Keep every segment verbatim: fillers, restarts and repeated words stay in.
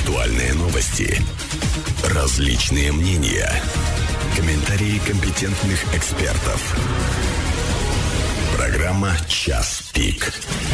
Актуальные новости, различные мнения, комментарии компетентных экспертов. Программа «Час пик».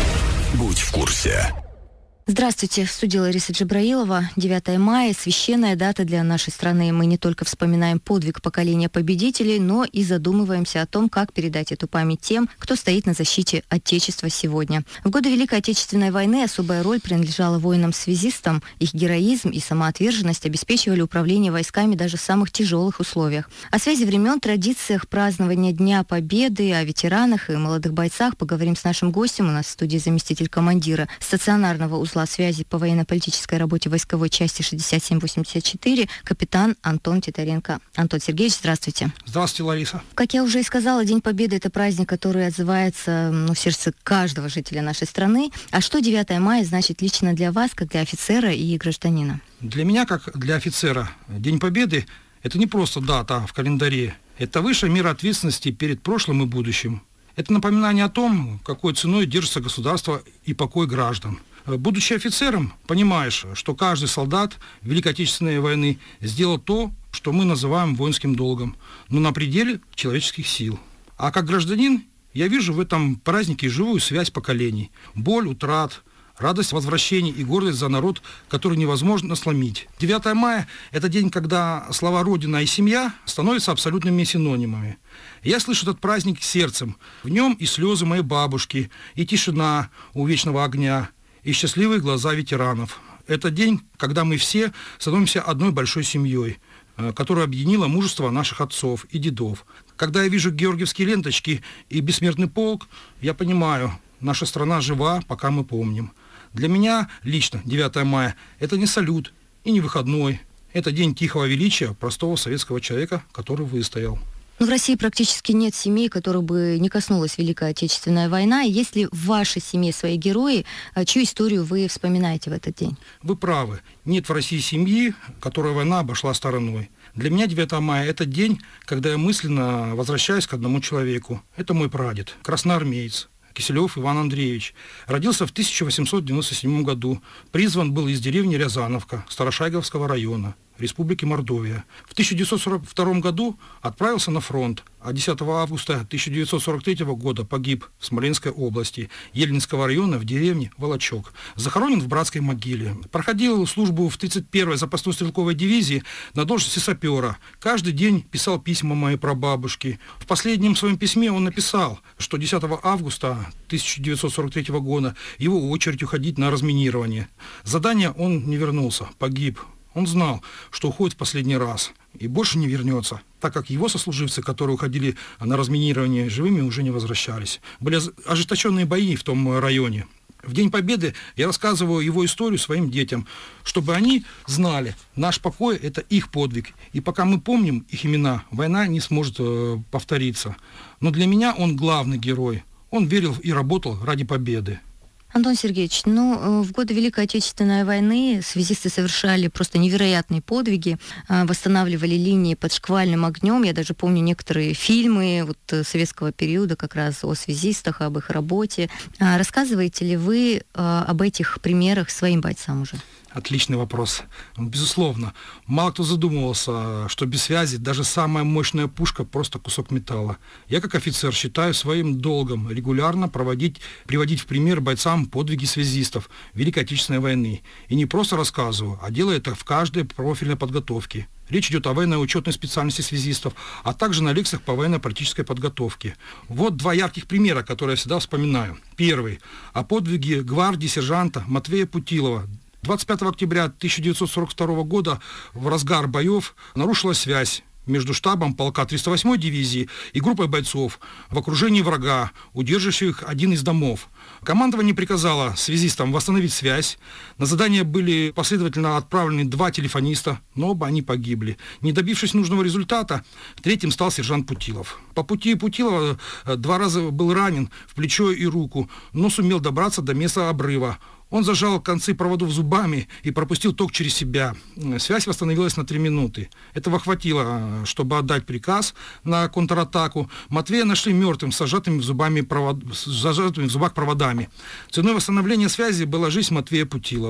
Будь в курсе. Здравствуйте, в студии Лариса Джабраилова. девятое мая – священная дата для нашей страны. Мы не только вспоминаем подвиг поколения победителей, но и задумываемся о том, как передать эту память тем, кто стоит на защите Отечества сегодня. В годы Великой Отечественной войны особая роль принадлежала воинам-связистам. Их героизм и самоотверженность обеспечивали управление войсками даже в самых тяжелых условиях. О связи времен, традициях празднования Дня Победы, о ветеранах и молодых бойцах поговорим с нашим гостем. У нас в студии заместитель командира стационарного узла связи по военно-политической работе войсковой части шестьдесят семь восемьдесят четыре, капитан Антон Титаренко. Антон Сергеевич, здравствуйте. Здравствуйте, Лариса. Как я уже и сказала, День Победы – это праздник, который отзывается ну, в сердце каждого жителя нашей страны. А что девятое мая значит лично для вас, как для офицера и гражданина? Для меня, как для офицера, День Победы – это не просто дата в календаре. Это высшая мера ответственности перед прошлым и будущим. Это напоминание о том, какой ценой держится государство и покой граждан. Будучи офицером, понимаешь, что каждый солдат Великой Отечественной войны сделал то, что мы называем воинским долгом, но на пределе человеческих сил. А как гражданин я вижу в этом празднике живую связь поколений, боль утрат, радость возвращений и гордость за народ, который невозможно сломить. девятое мая – это день, когда слова «Родина» и «семья» становятся абсолютными синонимами. Я слышу этот праздник сердцем. В нем и слезы моей бабушки, и тишина у вечного огня, и счастливые глаза ветеранов. Это день, когда мы все становимся одной большой семьей, которая объединила мужество наших отцов и дедов. Когда я вижу георгиевские ленточки и бессмертный полк, я понимаю, наша страна жива, пока мы помним. Для меня лично девятое мая – это не салют и не выходной. Это день тихого величия простого советского человека, который выстоял. Ну, в России практически нет семей, которых бы не коснулась Великая Отечественная война. И есть ли в вашей семье свои герои, чью историю вы вспоминаете в этот день? Вы правы. Нет в России семьи, которой война обошла стороной. Для меня девятое мая – это день, когда я мысленно возвращаюсь к одному человеку. Это мой прадед, красноармеец Киселев Иван Андреевич. Родился в тысяча восемьсот девяносто седьмом году. Призван был из деревни Рязановка, Старошайговского района, Республики Мордовия. В тысяча девятьсот сорок втором году отправился на фронт, а десятого августа тысяча девятьсот сорок третьего года погиб в Смоленской области, Ельнинского района в деревне Волочок. Захоронен в братской могиле. Проходил службу в тридцать первой запасной стрелковой дивизии на должности сапера. Каждый день писал письма моей прабабушке. В последнем своем письме он написал, что десятого августа тысяча девятьсот сорок третьего года его очередь уходить на разминирование. Задание он не вернулся, погиб. Он знал, что уходит в последний раз и больше не вернется, так как его сослуживцы, которые уходили на разминирование живыми, уже не возвращались. Были ожесточенные бои в том районе. В День Победы я рассказываю его историю своим детям, чтобы они знали, наш покой – это их подвиг. И пока мы помним их имена, война не сможет э, повториться. Но для меня он главный герой. Он верил и работал ради победы. Антон Сергеевич, ну, в годы Великой Отечественной войны связисты совершали просто невероятные подвиги, восстанавливали линии под шквальным огнем. Я даже помню некоторые фильмы вот, советского периода как раз о связистах, об их работе. Рассказываете ли вы об этих примерах своим бойцам уже? Отличный вопрос. Безусловно. Мало кто задумывался, что без связи даже самая мощная пушка просто кусок металла. Я, как офицер, считаю своим долгом регулярно проводить, приводить в пример бойцам подвиги связистов Великой Отечественной войны. И не просто рассказываю, а делаю это в каждой профильной подготовке. Речь идет о военно-учетной специальности связистов, а также на лекциях по военно-политической подготовке. Вот два ярких примера, которые я всегда вспоминаю. Первый. О подвиге гвардии сержанта Матвея Путилова. двадцать пятого октября тысяча девятьсот сорок второго года в разгар боев нарушилась связь между штабом полка триста восьмой дивизии и группой бойцов в окружении врага, удерживающих один из домов. Командование приказало связистам восстановить связь. На задание были последовательно отправлены два телефониста, но оба они погибли. Не добившись нужного результата, третьим стал сержант Путилов. По пути Путилова два раза был ранен в плечо и руку, но сумел добраться до места обрыва. Он зажал концы проводов зубами и пропустил ток через себя. Связь восстановилась на три минуты. Этого хватило, чтобы отдать приказ на контратаку. Матвея нашли мертвым, с зажатыми в, зубами провод... с зажатыми в зубах проводами. Ценой восстановления связи была жизнь Матвея Путилова.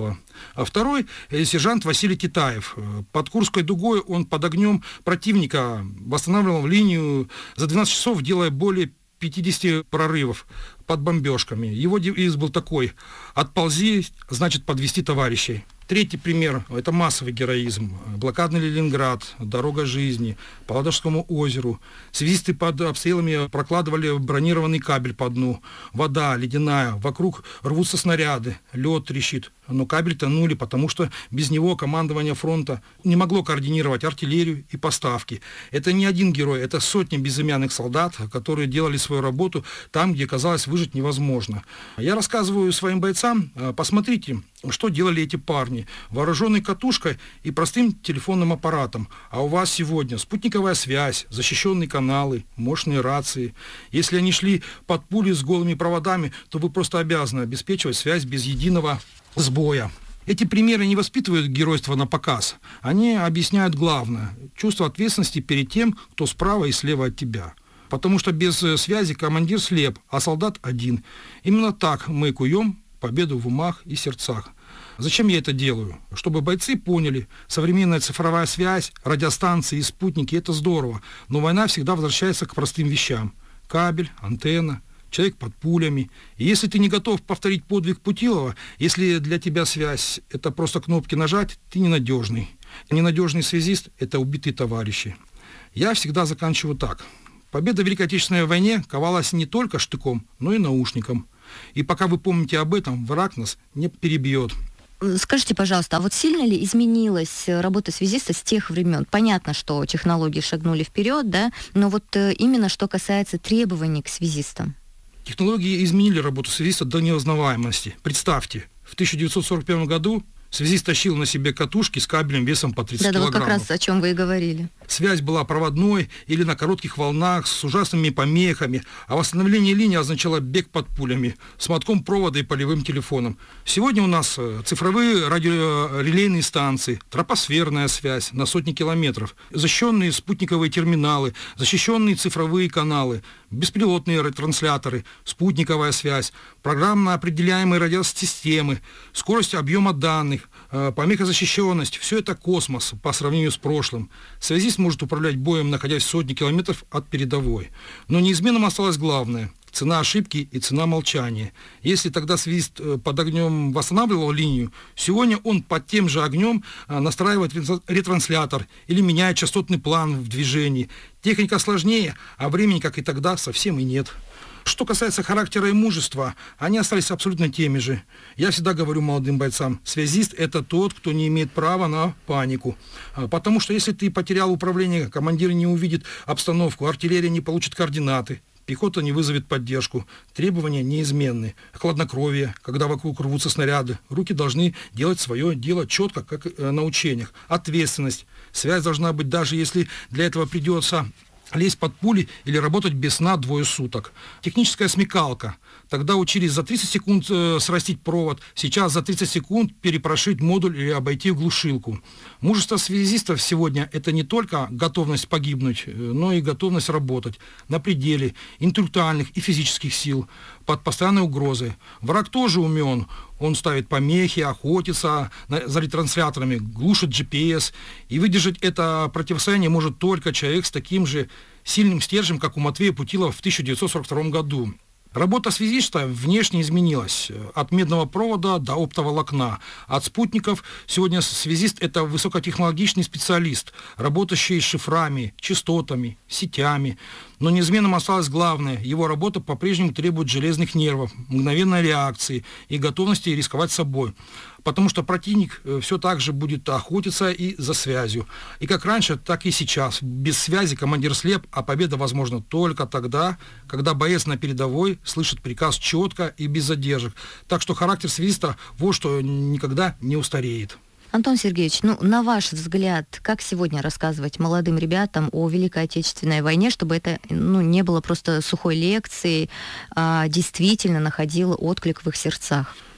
А второй – сержант Василий Китаев. Под Курской дугой он под огнем противника восстанавливал линию за двенадцать часов, делая более пятьдесят прорывов под бомбежками. Его девиз был такой: «Отползи, значит подвести товарищей». Третий пример – это массовый героизм. Блокадный Ленинград, дорога жизни, по Ладожскому озеру. Связисты под обстрелами прокладывали бронированный кабель по дну. Вода ледяная, вокруг рвутся снаряды, лед трещит. Но кабель тонули, потому что без него командование фронта не могло координировать артиллерию и поставки. Это не один герой, это сотни безымянных солдат, которые делали свою работу там, где, казалось, выжить невозможно. Я рассказываю своим бойцам: посмотрите, что делали эти парни, вооруженные катушкой и простым телефонным аппаратом. А у вас сегодня спутниковая связь, защищенные каналы, мощные рации. Если они шли под пули с голыми проводами, то вы просто обязаны обеспечивать связь без единого сбоя. Эти примеры не воспитывают геройство на показ. Они объясняют главное – чувство ответственности перед тем, кто справа и слева от тебя. Потому что без связи командир слеп, а солдат один. Именно так мы куем победу в умах и сердцах. Зачем я это делаю? Чтобы бойцы поняли, современная цифровая связь, радиостанции и спутники – это здорово, но война всегда возвращается к простым вещам. Кабель, антенна, человек под пулями. И если ты не готов повторить подвиг Путилова, если для тебя связь – это просто кнопки нажать, ты ненадежный. Ненадежный связист – это убитые товарищи. Я всегда заканчиваю так. Победа в Великой Отечественной войне ковалась не только штыком, но и наушником. И пока вы помните об этом, враг нас не перебьет. Скажите, пожалуйста, а вот сильно ли изменилась работа связиста с тех времен? Понятно, что технологии шагнули вперед, да, но вот именно что касается требований к связистам. Технологии изменили работу связиста до неузнаваемости. Представьте, в тысяча девятьсот сорок первом году связист тащил на себе катушки с кабелем весом по тридцать да, килограммов. Да, вот как раз о чем вы и говорили. Связь была проводной или на коротких волнах с ужасными помехами, а восстановление линии означало бег под пулями, с мотком провода и полевым телефоном. Сегодня у нас цифровые радиорелейные станции, тропосферная связь на сотни километров, защищенные спутниковые терминалы, защищенные цифровые каналы, беспилотные ретрансляторы, спутниковая связь, программно определяемые радиосистемы, скорость объема данных, помехозащищенность – все это космос по сравнению с прошлым. Связист может управлять боем, находясь в сотни километров от передовой. Но неизменным осталось главное – цена ошибки и цена молчания. Если тогда связист под огнем восстанавливал линию, сегодня он под тем же огнем настраивает ретранслятор или меняет частотный план в движении. Техника сложнее, а времени, как и тогда, совсем и нет. Что касается характера и мужества, они остались абсолютно теми же. Я всегда говорю молодым бойцам: связист – это тот, кто не имеет права на панику. Потому что если ты потерял управление, командир не увидит обстановку, артиллерия не получит координаты, пехота не вызовет поддержку. Требования неизменны. Хладнокровие, когда вокруг рвутся снаряды. Руки должны делать свое дело четко, как на учениях. Ответственность. Связь должна быть, даже если для этого придется лезть под пули или работать без сна двое суток. Техническая смекалка. Тогда учились за тридцать секунд э, срастить провод, сейчас за тридцать секунд перепрошить модуль или обойти глушилку. Мужество связистов сегодня – это не только готовность погибнуть, но и готовность работать на пределе интеллектуальных и физических сил, под постоянной угрозой. Враг тоже умен. Он ставит помехи, охотится за ретрансляторами, глушит джи пи эс. И выдержать это противостояние может только человек с таким же сильным стержнем, как у Матвея Путилова в тысяча девятьсот сорок втором году. Работа связиста внешне изменилась. От медного провода до оптоволокна. От спутников сегодня связист – это высокотехнологичный специалист, работающий с шифрами, частотами, сетями. Но неизменным осталось главное – его работа по-прежнему требует железных нервов, мгновенной реакции и готовности рисковать собой. Потому что противник все так же будет охотиться и за связью. И как раньше, так и сейчас. Без связи командир слеп, а победа возможна только тогда, когда боец на передовой слышит приказ четко и без задержек. Так что характер связиста вот что никогда не устареет. Антон Сергеевич, ну, на ваш взгляд, как сегодня рассказывать молодым ребятам о Великой Отечественной войне, чтобы это, ну, не было просто сухой лекцией, а действительно находило отклик в их сердцах?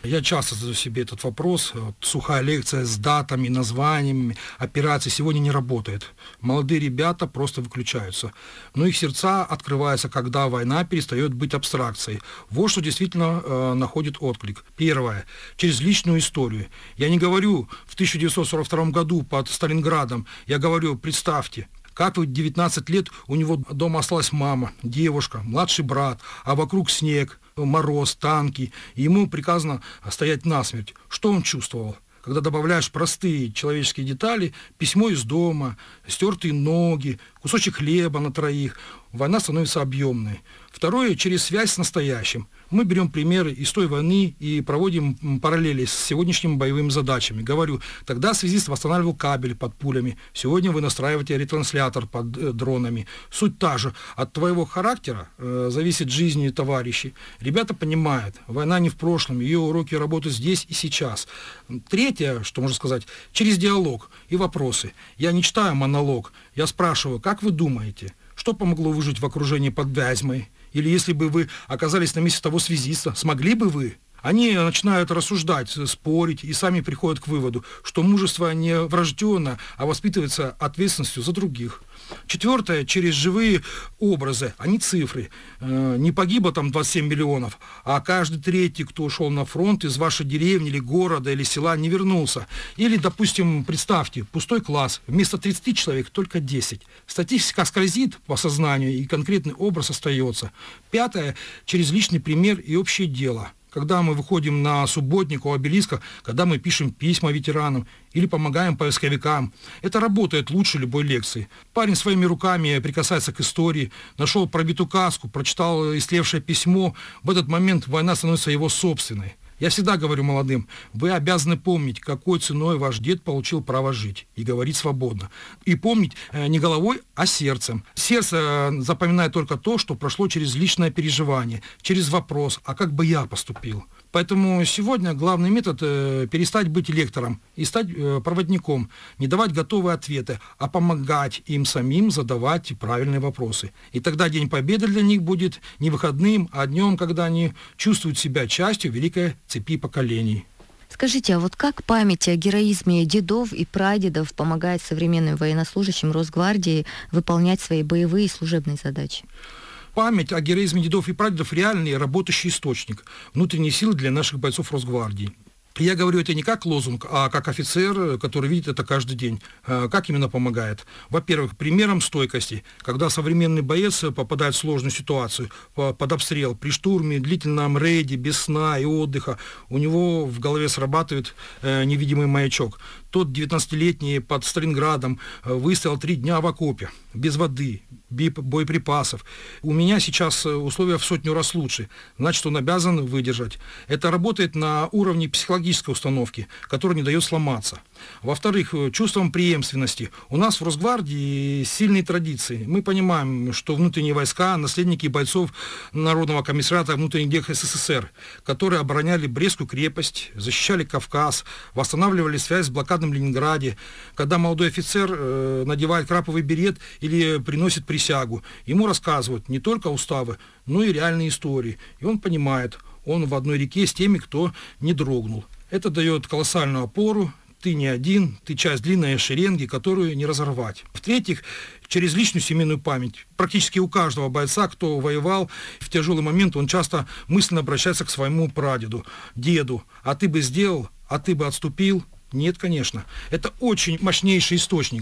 Я часто задаю себе этот вопрос. Вот, сухая лекция с датами, названиями операций сегодня не работает. Молодые ребята просто выключаются. Но их сердца открываются, когда война перестает быть абстракцией. Вот что действительно э, находит отклик. Первое. Через личную историю. Я не говорю в тысяча девятьсот сорок втором году под Сталинградом. Я говорю, представьте, как в девятнадцать лет у него дома осталась мама, девушка, младший брат, а вокруг снег, мороз, танки, и ему приказано стоять насмерть. Что он чувствовал? Когда добавляешь простые человеческие детали, письмо из дома, стертые ноги, кусочек хлеба на троих, война становится объемной. Второе, через связь с настоящим. Мы берем примеры из той войны и проводим параллели с сегодняшними боевыми задачами. Говорю, тогда связист восстанавливал кабель под пулями, сегодня вы настраиваете ретранслятор под э, дронами. Суть та же. От твоего характера э, зависит жизнь товарищей. Ребята понимают, война не в прошлом, ее уроки работают здесь и сейчас. Третье, что можно сказать, через диалог и вопросы. Я не читаю монолог, я спрашиваю, как вы думаете, что помогло выжить в окружении под Вязьмой? Или если бы вы оказались на месте того связиста, смогли бы вы? Они начинают рассуждать, спорить и сами приходят к выводу, что мужество не врожденно, а воспитывается ответственностью за других. Четвертое, через живые образы, а не цифры. Э, не погибло там двадцать семь миллионов, а каждый третий, кто ушел на фронт из вашей деревни или города или села, не вернулся. Или, допустим, представьте, пустой класс, вместо тридцати человек только десять. Статистика скользит по сознанию, и конкретный образ остается. Пятое, через личный пример и общее дело. Когда мы выходим на субботник у обелиска, когда мы пишем письма ветеранам или помогаем поисковикам, это работает лучше любой лекции. Парень своими руками прикасается к истории, нашел пробитую каску, прочитал истлевшее письмо, в этот момент война становится его собственной. Я всегда говорю молодым, вы обязаны помнить, какой ценой ваш дед получил право жить и говорить свободно. И помнить не головой, а сердцем. Сердце запоминает только то, что прошло через личное переживание, через вопрос, а как бы я поступил. Поэтому сегодня главный метод э, перестать быть лектором и стать э, проводником, не давать готовые ответы, а помогать им самим задавать правильные вопросы. И тогда День Победы для них будет не выходным, а днем, когда они чувствуют себя частью великой цепи поколений. Скажите, а вот как память о героизме дедов и прадедов помогает современным военнослужащим Росгвардии выполнять свои боевые и служебные задачи? Память о героизме дедов и прадедов – реальный работающий источник внутренней силы для наших бойцов Росгвардии. Я говорю это не как лозунг, а как офицер, который видит это каждый день. Как именно помогает? Во-первых, примером стойкости. Когда современный боец попадает в сложную ситуацию, под обстрел, при штурме, длительном рейде, без сна и отдыха, у него в голове срабатывает невидимый маячок. Тот девятнадцатилетний под Сталинградом выстоял три дня в окопе, без воды, без боеприпасов. У меня сейчас условия в сотню раз лучше, значит, он обязан выдержать. Это работает на уровне психологической установки, которая не дает сломаться. Во-вторых, чувством преемственности. У нас в Росгвардии сильные традиции. Мы понимаем, что внутренние войска, наследники бойцов Народного комиссариата внутренних дел СССР, которые обороняли Брестскую крепость, защищали Кавказ, восстанавливали связь с блокадным Ленинграде. Когда молодой офицер э, надевает краповый берет или приносит присягу, ему рассказывают не только уставы, но и реальные истории. И он понимает, он в одной реке с теми, кто не дрогнул. Это дает колоссальную опору. Ты не один, ты часть длинной шеренги, которую не разорвать. В-третьих, через личную семейную память. Практически у каждого бойца, кто воевал в тяжелый момент, он часто мысленно обращается к своему прадеду, деду. А ты бы сделал, а ты бы отступил? Нет, конечно. Это очень мощнейший источник.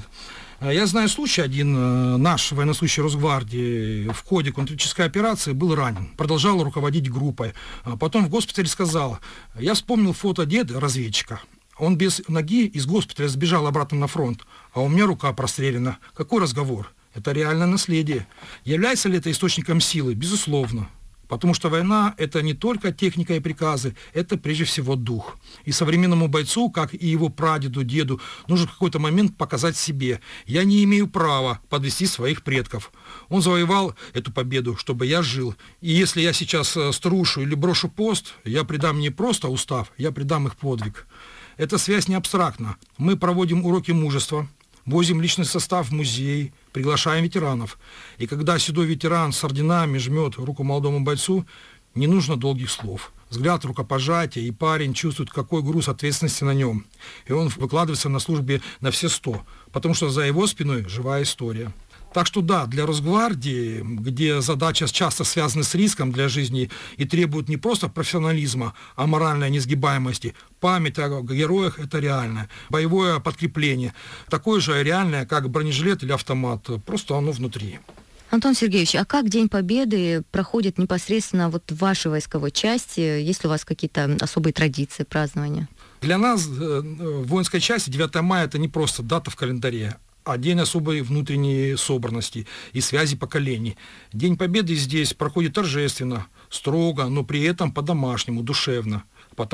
Я знаю случай, один наш военнослужащий Росгвардии в ходе контртеррористической операции был ранен, продолжал руководить группой. Потом в госпитале сказал, я вспомнил фото деда, разведчика. Он без ноги из госпиталя сбежал обратно на фронт, а у меня рука прострелена. Какой разговор? Это реальное наследие. Является ли это источником силы? Безусловно. Потому что война – это не только техника и приказы, это прежде всего дух. И современному бойцу, как и его прадеду, деду, нужно в какой-то момент показать себе. Я не имею права подвести своих предков. Он завоевал эту победу, чтобы я жил. И если я сейчас струшу или брошу пост, я предам не просто устав, я предам их подвиг. Эта связь не абстрактна. Мы проводим уроки мужества, возим личный состав в музей, приглашаем ветеранов. И когда седой ветеран с орденами жмет руку молодому бойцу, не нужно долгих слов. взгляд рукопожатия, и парень чувствует, какой груз ответственности на нем. И он выкладывается на службе на все сто, потому что за его спиной живая история. Так что да, для Росгвардии, где задача часто связана с риском для жизни и требует не просто профессионализма, а моральной несгибаемости, память о героях – это реальное. Боевое подкрепление такое же реальное, как бронежилет или автомат, просто оно внутри. Антон Сергеевич, а как День Победы проходит непосредственно вот в вашей войсковой части? Есть ли у вас какие-то особые традиции празднования? Для нас в воинской части девятое мая – это не просто дата в календаре, а день особой внутренней собранности и связи поколений. День Победы здесь проходит торжественно, строго, но при этом по-домашнему, душевно.